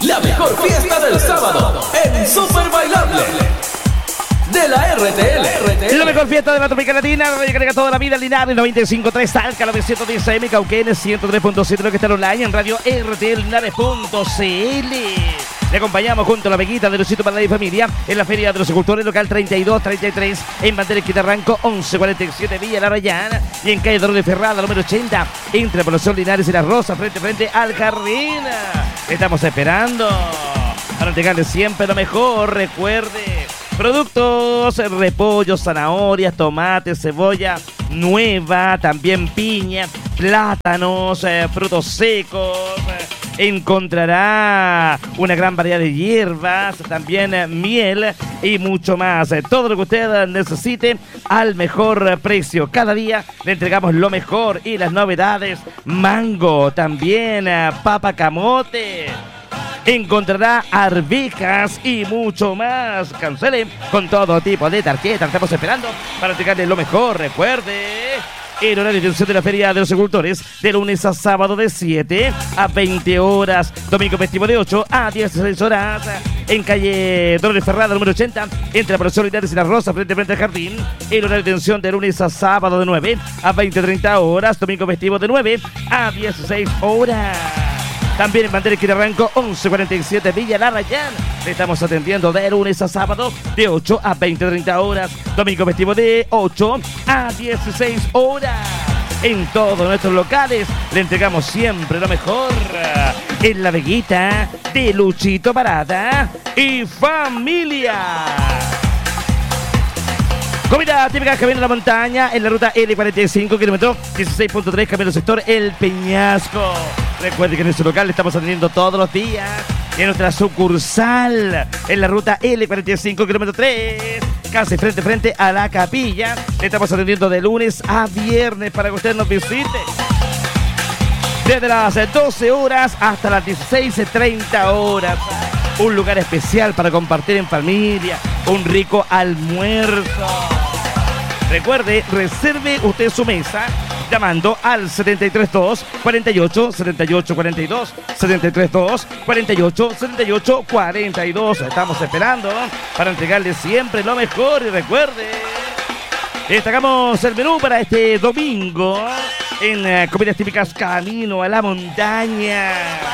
La mejor fiesta del sábado en Super Bailable de la RTL. La mejor fiesta de la Tropical Latina, Radio Carga toda la vida, Linares 95.3, Talca 910 AM, Cauquenes 103.7, lo que está online en Radio RTL Linares.cl. Le acompañamos junto a la Veguita de Luisito para la familia en la Feria de los Agricultores, local 3233, en Bandera Quitarranco, 1147 Villa La Rayana, y en calle Dolores Ferrada, número 80, entre Población Linares y La Rosa, frente al Jardín. Estamos esperando para entregarle siempre lo mejor. Recuerde, productos, repollo, zanahorias, tomates, cebolla nueva, también piña, plátanos, frutos secos. Encontrará una gran variedad de hierbas, también miel y mucho más. Todo lo que usted necesite al mejor precio. Cada día le entregamos lo mejor y las novedades. Mango, también papa camote. Encontrará arvejas y mucho más. Cancele con todo tipo de tarjetas. Estamos esperando para entregarle lo mejor. Recuerde, el horario de atención de la Feria de los Agricultores, de lunes a sábado de 7 a 20 horas. Domingo festivo de 8 a 16 horas. En calle Dolores Ferrada, número 80, entre la Población Linares y La Rosa, frente al Jardín. El horario de atención de lunes a sábado de 9 a 20-30 horas. Domingo festivo de 9 a 16 horas. También en Bandera Quitarranco, 1147 Villa La Rayana. Estamos atendiendo de lunes a sábado de 8 a 20-30 horas. Domingo festivo de 8 a 16 horas. En todos nuestros locales le entregamos siempre lo mejor. En la Veguita de Luchito Parada y familia. Comida típica Camino de la Montaña en la ruta L45, kilómetro 16.3, Camino sector El Peñasco. Recuerde que en nuestro local le estamos atendiendo todos los días. En nuestra sucursal en la ruta L45, kilómetro 3, casi frente a la capilla. Le estamos atendiendo de lunes a viernes para que usted nos visite. Desde las 12 horas hasta las 16:30 horas. Un lugar especial para compartir en familia. Un rico almuerzo. Recuerde, reserve usted su mesa llamando al 732 48 78 42, 732 48 78 42. Estamos esperando para entregarle siempre lo mejor. Y recuerde, destacamos el menú para este domingo en comidas típicas Camino a la Montaña.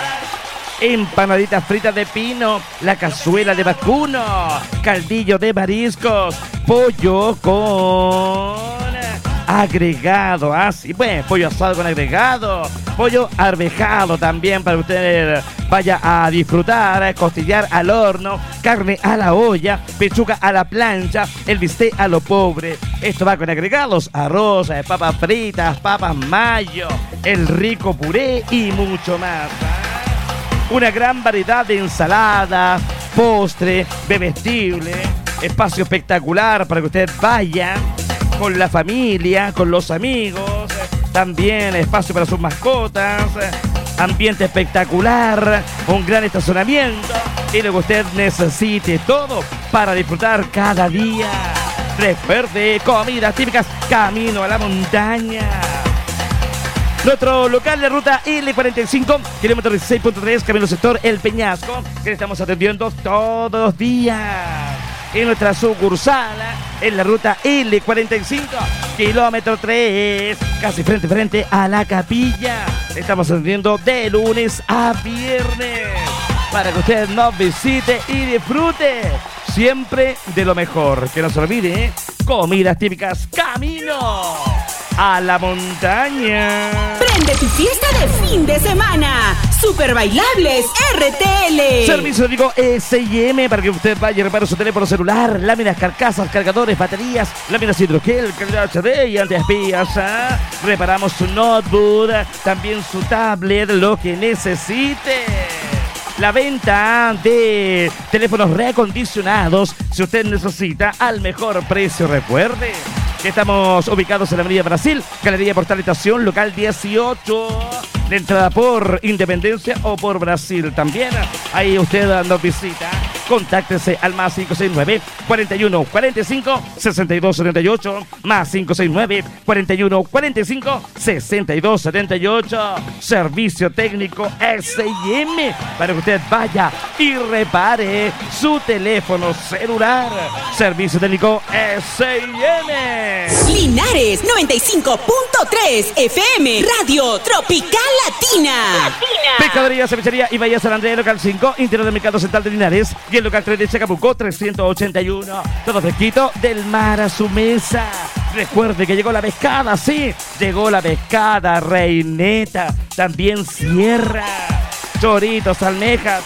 Empanaditas fritas de pino, la cazuela de vacuno, caldillo de mariscos, pollo con agregado, así pues, pollo asado con agregado, pollo arvejado también para que usted vaya a disfrutar, costillar al horno, carne a la olla, pechuga a la plancha, el bistec a lo pobre. Esto va con agregados, arroz, papas fritas, papas mayo, el rico puré y mucho más. Una gran variedad de ensaladas, postre, bebestible, espacio espectacular para que usted vaya con la familia, con los amigos, también espacio para sus mascotas, ambiente espectacular, un gran estacionamiento y lo que usted necesite, todo para disfrutar cada día. Recuerde, comidas típicas Camino a la Montaña. Nuestro local de ruta L45, kilómetro 16.3, Camino sector El Peñasco, que le estamos atendiendo todos los días. En nuestra sucursal, en la ruta L45, kilómetro 3, casi frente a la capilla. Le estamos atendiendo de lunes a viernes, para que usted nos visite y disfrute siempre de lo mejor. Que no se olvide, comidas típicas Camino a la Montaña. Prende tu fiesta de fin de semana. Super Bailables RTL. Servicio digo S&M para que usted vaya y repare su teléfono celular, láminas, carcasas, cargadores, baterías, láminas hidrogel, calidad HD y antiespías. Reparamos su notebook, también su tablet, lo que necesite. La venta de teléfonos reacondicionados, si usted necesita, al mejor precio. Recuerde que estamos ubicados en la Avenida Brasil, Galería Portal Estación, local 18, de entrada por Independencia o por Brasil. También ahí usted nos visita Contáctese al más 569-4145-6278, más 569-4145-6278. Servicio técnico S&M para que usted vaya y repare su teléfono celular. Servicio técnico S&M. Linares 95.3 FM, Radio Tropical Latina. Pescadería, cevichería y Bahía San Andrés, local 5, interior del Mercado Central de Linares, y el local 3 de Chacabuco, 381. Todo fresquito, del mar a su mesa. Recuerde que llegó la pescada, sí, llegó la pescada, reineta, también sierra, choritos, almejas,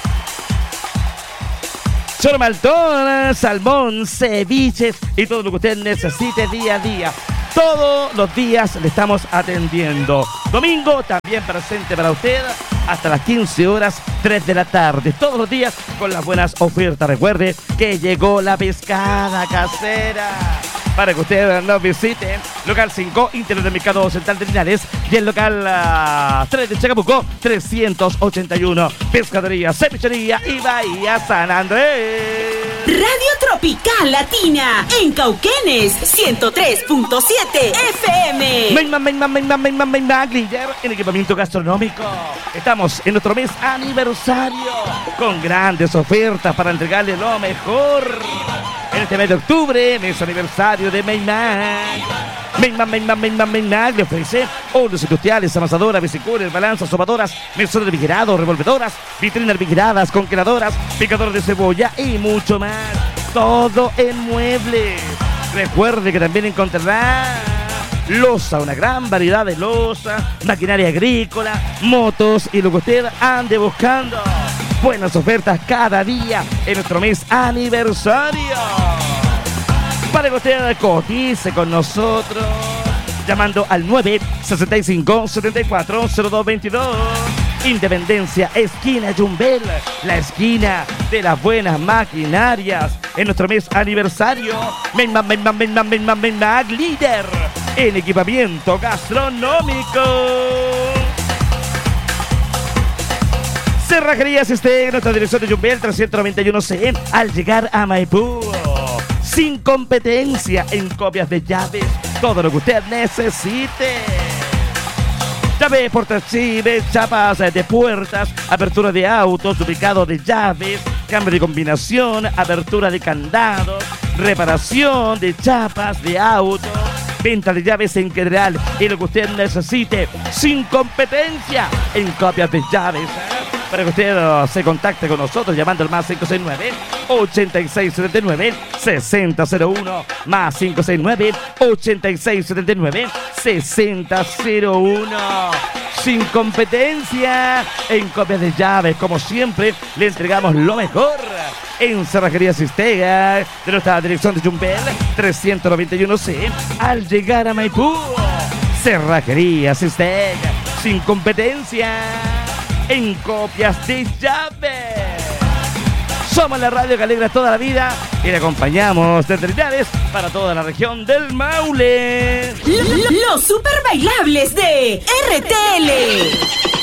chormaltón, salmón, ceviches y todo lo que usted necesite día a día. Todos los días le estamos atendiendo. Domingo también presente para usted hasta las 15 horas, 3 de la tarde. Todos los días con las buenas ofertas. Recuerde que llegó la pescada casera para que usted nos visite. Local 5, interior del Mercado Central de Linares, y el local 3 de Chacabuco, 381. Pescadería, cevichería y Bahía San Andrés. Radio Tropical Latina en Cauquenes 103.7 FM. Líder en equipamiento gastronómico. Estamos en nuestro mes aniversario con grandes ofertas para entregarle lo mejor. En este mes de octubre, mes aniversario de Maymac. Maymac le ofrece hornos industriales, amasadoras, bicicuras, balanzas, sobadoras, mesones de refrigerados, revolvedoras, vitrinas refrigeradas, congeladoras, picadores de cebolla y mucho más. Todo en muebles. Recuerde que también encontrará loza, una gran variedad de loza, maquinaria agrícola, motos y lo que usted ande buscando. Buenas ofertas cada día en nuestro mes aniversario. Para que usted cotice con nosotros llamando al 965-740222. Independencia, esquina Yumbel, la esquina de las buenas maquinarias. En nuestro mes aniversario, Maymac líder en equipamiento gastronómico. Cerrajerías Esteg, nuestra dirección de Yumbel 391C, al llegar a Maipú. Sin competencia en copias de llaves, todo lo que usted necesite. Llaves, portachives, chapas de puertas, apertura de autos, duplicado de llaves, cambio de combinación, apertura de candados, reparación de chapas de autos, venta de llaves en general y lo que usted necesite. Sin competencia en copias de llaves. Para que usted se contacte con nosotros llamando al más 569-8679-6001, más 569-8679-6001. Sin competencia en copias de llaves, como siempre, le entregamos lo mejor. En Cerrajería Sistega, de nuestra dirección de Yumbel 391C, al llegar a Maipú. Cerrajería Sistega, sin competencia en copias de llaves. Somos la radio que alegra toda la vida y le acompañamos desde Linares para toda la región del Maule. Los super bailables de RTL.